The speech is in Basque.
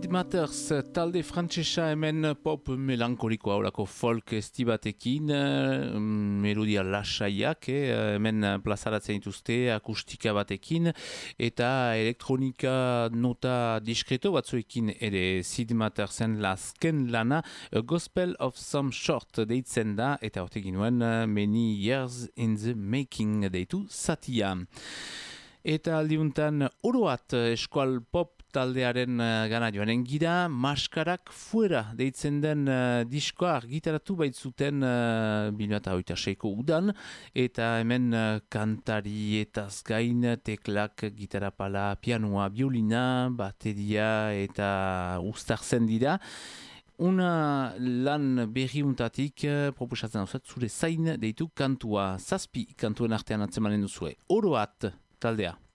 Matters talde frantsesa hemen pop melankolikoa olako folk estibatekin, melodia lasaiak, hemen plazaratzen dituzte akustika batekin eta elektronika nota diskreto batzuekin ere. Sid Mattersen lasken lana A Gospel of Some Sort deitzen da eta hortegin nuen Many Years in the Making deitu zatia. Eta aldiuntan oroat eskual pop taldearen gana joanen gira, Maskarak Fuera deitzen den diskoa argitaratu baitzuten 2026ko udan, eta hemen kantarietaz gain teklak, gitarapala, pianoa, biolina, bateria eta uztartzen dira. Una lan berriuntatik proposatzen hauzat zure zain deitu kantua, 7 kantuen artean atzemanen duzue. Oroat taldea.